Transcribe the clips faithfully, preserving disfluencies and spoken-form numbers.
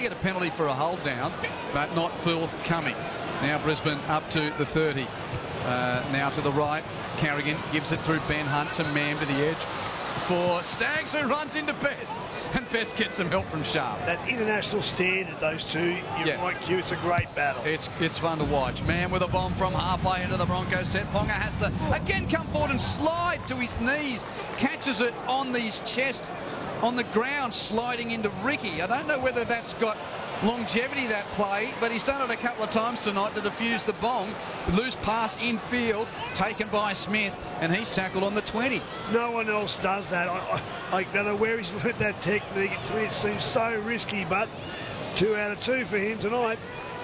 get a penalty for a hold down, but not forthcoming. Now Brisbane up to the thirty. Uh, now to the right. Carrigan gives it through Ben Hunt to Mam to the edge for Staggs, who runs into Best. And Best gets some help from Sharp. That international standard, those two, you're yeah. right, Q, it's a great battle. It's it's fun to watch. Man with a bomb from halfway into the Broncos set. Ponga has to again come forward and slide to his knees. Catches it on his chest, on the ground, sliding into Ricky. I don't know whether that's got longevity, that play, but he's done it a couple of times tonight to defuse the bong. Loose pass infield, taken by Smith, and he's tackled on the twenty. No one else does that. I, I, I don't know where he's learnt that technique. It seems so risky, but two out of two for him tonight.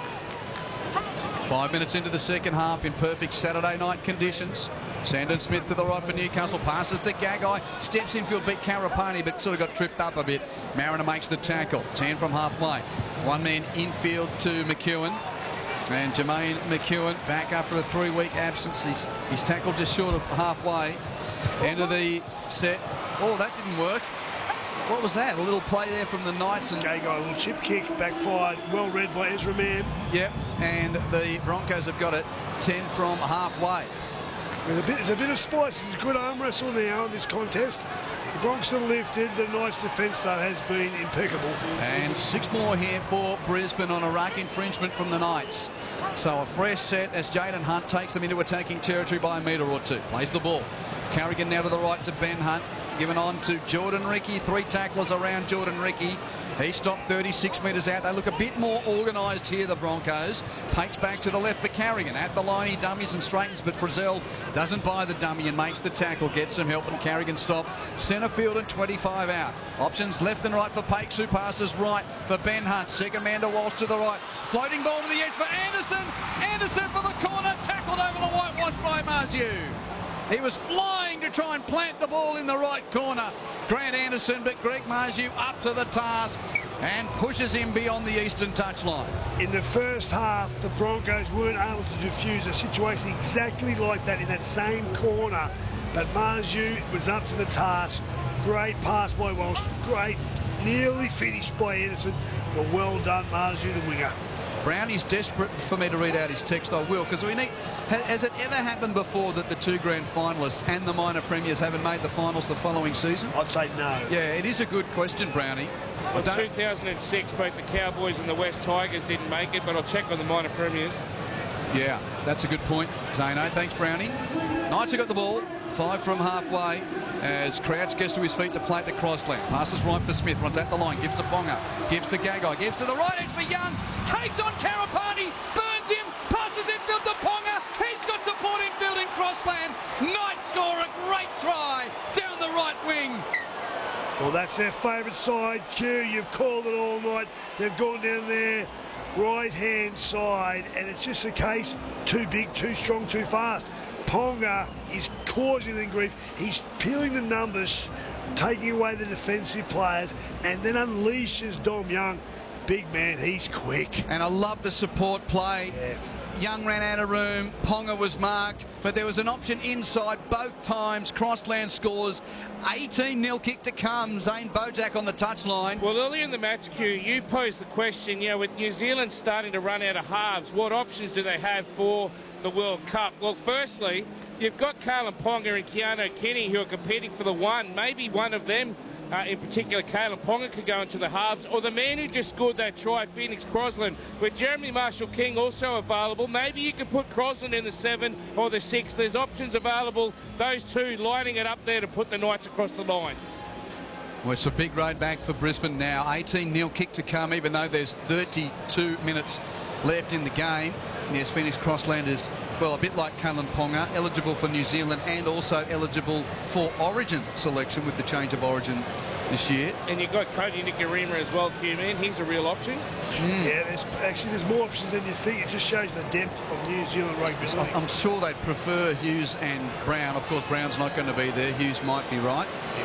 Five minutes into the second half in perfect Saturday night conditions. Sandon Smith to the right for Newcastle, passes to Gagai, steps infield, beat Karapani, but sort of got tripped up a bit. Mariner makes the tackle, ten from halfway. One man infield to McEwen, and Jermaine McEwen back after a three-week absence. He's, he's tackled just short of halfway. End of the set. Oh, that didn't work. What was that? A little play there from the Knights. And Gagai, a little chip kick, backfired, well read by Ezra Mam. Yep, and the Broncos have got it ten from halfway. There's a bit, there's a bit of spice. It's a good arm wrestle now in this contest. The Bronx are lifted. The Knights' defence, though, has been impeccable. And six more here for Brisbane on a ruck infringement from the Knights. So a fresh set as Jaden Hunt takes them into attacking territory by a metre or two. Plays the ball. Carrigan now to the right to Ben Hunt. Given on to Jordan Ricky. Three tacklers around Jordan Ricky. He stopped thirty-six metres out. They look a bit more organised here, the Broncos. Pates back to the left for Carrigan. At the line, he dummies and straightens, but Frizzell doesn't buy the dummy and makes the tackle. Gets some help, and Carrigan stopped. Centre field and twenty-five out. Options left and right for Pakes, who passes right for Ben Hunt. Second man to Walsh to the right. Floating ball to the edge for Anderson. Anderson for the corner. Tackled over the whitewash by Marzu. He was flying to try and plant the ball in the right corner. Grant Anderson, but Greg Marzu up to the task and pushes him beyond the eastern touchline. In the first half, the Broncos weren't able to defuse a situation exactly like that in that same corner. But Marzu was up to the task. Great pass by Walsh. Great, nearly finished by Anderson. But well done, Marzu, the winger. Brownie's desperate for me to read out his text. I will, because we need. Has it ever happened before that the two grand finalists and the minor premiers haven't made the finals the following season? I'd say no. Yeah, it is a good question, Brownie. Well, two thousand six, both the Cowboys and the West Tigers didn't make it, but I'll check on the minor premiers. Yeah, that's a good point, Zano. Thanks, Brownie. Knights have got the ball. Five from halfway as Crouch gets to his feet to play it to Crossland. Passes right for Smith, runs at the line, gives to Ponga, gives to Gagai, gives to the right edge for Young, takes on Karapani, burns him, passes infield to Ponga. He's got support infield in Crossland. Knights score a great try down the right wing. Well, that's their favourite side, Q. You've called it all night. They've gone down there, right-hand side, and it's just a case, too big, too strong, too fast. Ponga is causing them grief. He's peeling the numbers, taking away the defensive players, and then unleashes Dom Young. Big man, he's quick. And I love the support play. Yeah. Young ran out of room, Ponga was marked, but there was an option inside both times. Crossland scores. eighteen nil kick to come. Zane Bojack on the touchline. Well, earlier in the match, Q, you posed the question, you know, with New Zealand starting to run out of halves, what options do they have for the World Cup? Well, firstly, you've got Kalen Ponga and Keanu Kenny who are competing for the one. Maybe one of them, uh, in particular, Kalen Ponga, could go into the halves. Or the man who just scored that try, Phoenix Crosland, with Jeremy Marshall-King also available. Maybe you could put Crosland in the seven or the six. There's options available. Those two lining it up there to put the Knights across the line. Well, it's a big road back for Brisbane now. eighteen nil kick to come, even though there's thirty-two minutes left in the game. Yes, Phoenix Crossland is, well, a bit like Kalen Ponga, eligible for New Zealand and also eligible for Origin selection with the change of Origin this year. And you've got Cody Nikorima as well, Q-Man. He's a real option. Mm. Yeah, there's, actually, there's more options than you think. It just shows the depth of New Zealand rugby league. I'm sure they'd prefer Hughes and Brown. Of course, Brown's not going to be there. Hughes might be right. Yeah.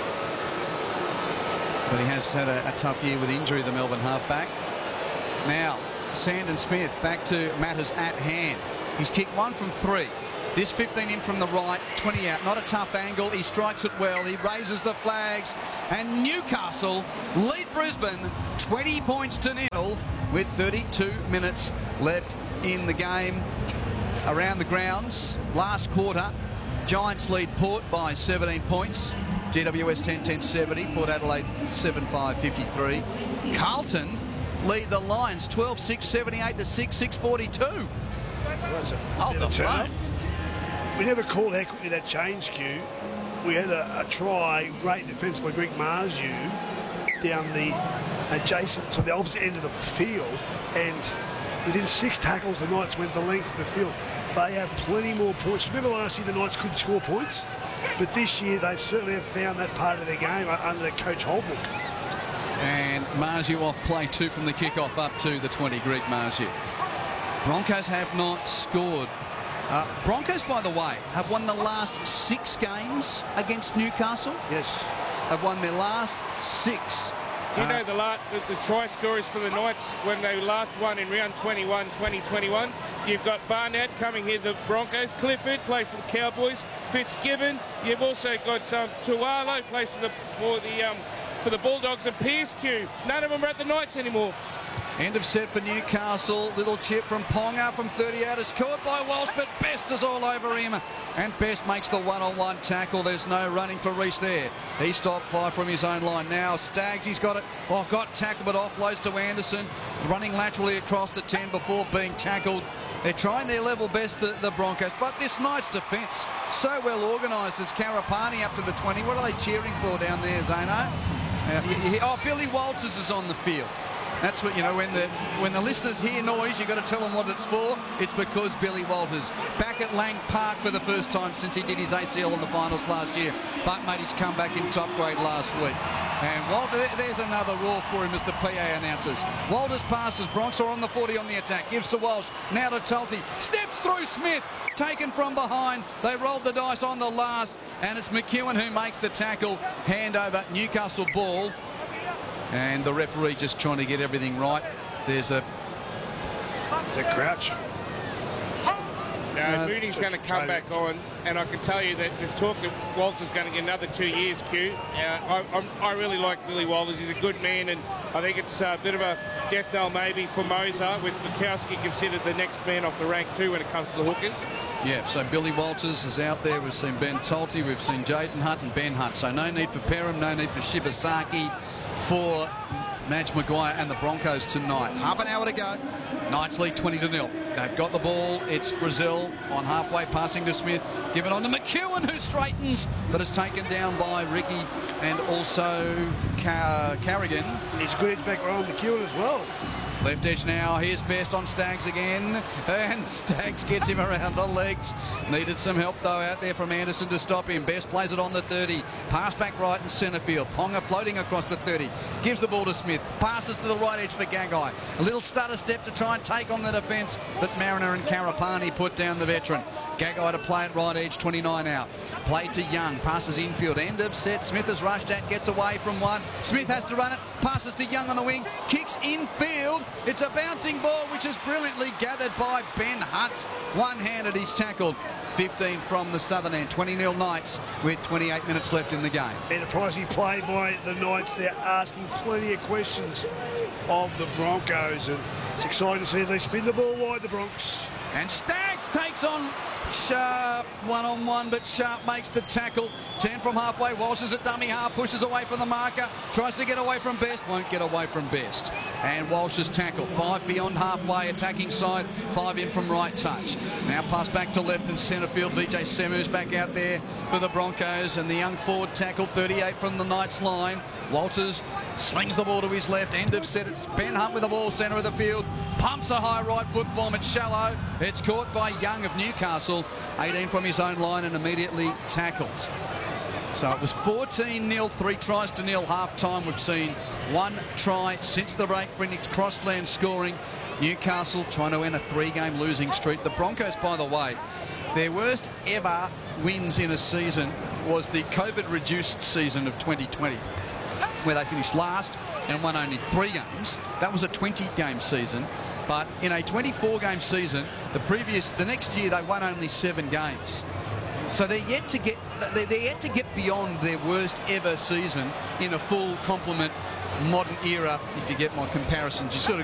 But he has had a, a tough year with injury, the Melbourne halfback. Now, Sandon Smith back to matters at hand. He's kicked one from three. This fifteen in from the right, twenty out. Not a tough angle. He strikes it well. He raises the flags. And Newcastle lead Brisbane, twenty points to nil with thirty-two minutes left in the game. Around the grounds, last quarter, Giants lead Port by seventeen points. G W S ten ten seventy, Port Adelaide seven five fifty-three. Carlton lead the Lions twelve six seventy-eight to six six forty-two. Hold the phone. We never called how quickly that changed, Q. We had a, a try, great defence by Greg Marzu down the adjacent, so the opposite end of the field, and within six tackles the Knights went the length of the field. They have plenty more points. Remember last year the Knights couldn't score points? But this year they certainly have found that part of their game under Coach Holbrook. And Marzu off play two from the kickoff up to the twenty, Greg Marzu. Broncos have not scored. Uh, Broncos, by the way, have won the last six games against Newcastle. Yes. Have won their last six. Do you uh, know the, la the, the try scorers for the Knights when they last won in round twenty-one, twenty twenty-one? You've got Barnett coming here, the Broncos. Clifford plays for the Cowboys. Fitzgibbon. You've also got um, Tualo plays for the for the um, for the Bulldogs, and Pierce Q. None of them are at the Knights anymore. End of set for Newcastle. Little chip from Ponga from thirty out. Is caught by Walsh, but Best is all over him. And Best makes the one-on-one tackle. There's no running for Reece there. He stopped five from his own line. Now Staggs, he's got it. Oh, got tackled, but offloads to Anderson. Running laterally across the ten before being tackled. They're trying their level best, the, the Broncos. But this Knights defence, so well organised. As Karapani up to the twenty. What are they cheering for down there, Zano? Uh, you, you, oh, Billy Walters is on the field. That's what, you know, when the when the listeners hear noise, you've got to tell them what it's for. It's because Billy Walters, back at Lang Park for the first time since he did his A C L in the finals last year, but made his comeback in top grade last week. And Walter, there's another roar for him as the P A announces. Walters passes, Bronx are on the forty on the attack, gives to Walsh, now to Tulty, steps through Smith, taken from behind. They rolled the dice on the last, and it's McEwen who makes the tackle. Hand over, Newcastle ball. And the referee just trying to get everything right. There's a... Is that Crouch? No, uh, Mooney's going to come back on, and I can tell you that there's talk that Walters going to get another two years, Q. Uh, I, I'm, I really like Billy Walters. He's a good man, and I think it's a bit of a death knell maybe for Moser, with Bukowski considered the next man off the rank too when it comes to the hookers. Yeah, so Billy Walters is out there. We've seen Ben Tulty, we've seen Jaden Hunt and Ben Hunt. So no need for Perham, no need for Shibasaki for Madge Maguire and the Broncos tonight. Half an hour to go. Knights lead twenty to nil. They've got the ball. It's Brazil on halfway, passing to Smith. Given on to McEwen, who straightens, but is taken down by Ricky and also Car Carrigan. He's a good edge back row on McEwen as well. Left edge now. Here's Best on Staggs again. And Staggs gets him around the legs. Needed some help, though, out there from Anderson to stop him. Best plays it on the thirty. Pass back right in centre field. Ponga floating across the thirty. Gives the ball to Smith. Passes to the right edge for Gagai. A little stutter step to try and take on the defence, but Mariner and Karapani put down the veteran. Gagai to play at right edge, twenty-nine out. Play to Young, passes infield, end of set. Smith is rushed at, gets away from one. Smith has to run it, passes to Young on the wing, kicks infield. It's a bouncing ball, which is brilliantly gathered by Ben Hunt. One-handed, he's tackled. fifteen from the southern end, twenty nil Knights with twenty-eight minutes left in the game. Enterprising play by the Knights. They're asking plenty of questions of the Broncos, and it's exciting to see as they spin the ball wide, the Bronx. And Staggs takes on Sharp one-on-one, but Sharp makes the tackle. ten from halfway. Walsh is at dummy half, pushes away from the marker, tries to get away from Best, won't get away from Best. And Walsh is tackled. Five beyond halfway, attacking side, five in from right touch. Now pass back to left and centre field. B J Semu's back out there for the Broncos, and the young forward tackle, thirty-eight from the Knights line. Walters slings the ball to his left, end of set. It's Ben Hunt with the ball, centre of the field. Pumps a high right foot bomb. It's shallow. It's caught by Young of Newcastle. eighteen from his own line and immediately tackled. So it was fourteen nil, three tries to nil half-time. We've seen one try since the break. Phoenix Crossland scoring. Newcastle trying to end a three-game losing streak. The Broncos, by the way, their worst ever wins in a season was the COVID-reduced season of twenty twenty, where they finished last and won only three games. That was a twenty-game season. But in a twenty-four game season, the previous, the next year, they won only seven games. So they're yet to get, they're yet to get beyond their worst ever season in a full complement modern era, if you get my comparisons. You sort of